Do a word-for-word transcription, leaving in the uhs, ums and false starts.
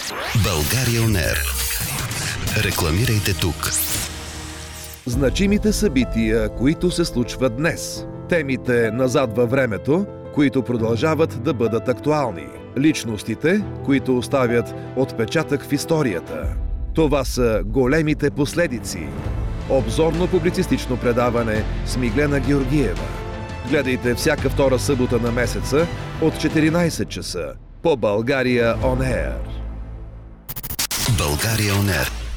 България Он Ер. Рекламирайте тук. Значимите събития, които се случват днес. Темите назад във времето, които продължават да бъдат актуални. Личностите, които оставят отпечатък в историята. Това са големите последици. Обзорно-публицистично предаване с Миглена Георгиева. Гледайте всяка втора събота на месеца от четиринайсет часа по България Он Ер. България Он Ер.